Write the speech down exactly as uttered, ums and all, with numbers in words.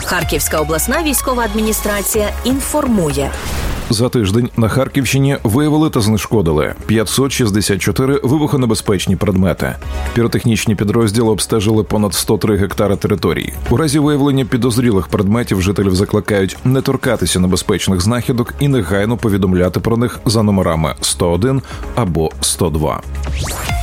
Харківська обласна військова адміністрація інформує. За тиждень на Харківщині виявили та знешкодили п'ятсот шістдесят чотири вибухонебезпечні предмети. Піротехнічні підрозділи обстежили понад сто три гектари території. У разі виявлення підозрілих предметів жителів закликають не торкатися небезпечних знахідок і негайно повідомляти про них за номерами сто один або сто два.